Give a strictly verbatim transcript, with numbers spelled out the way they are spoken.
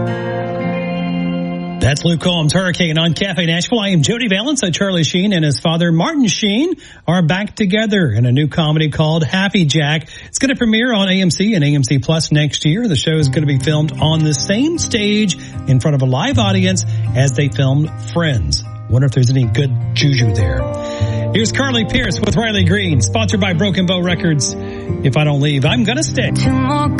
That's Luke Combs, Hurricane on Cafe Nashville. I am Jody Valance. Charlie Sheen and his father, Martin Sheen, are back together in a new comedy called Happy Jack. It's going to premiere on A M C and A M C Plus next year. The show is going to be filmed on the same stage in front of a live audience as they filmed Friends. Wonder if there's any good juju there. Here's Carly Pierce with Riley Green, sponsored by Broken Bow Records. If I don't leave, I'm going to stay. Two more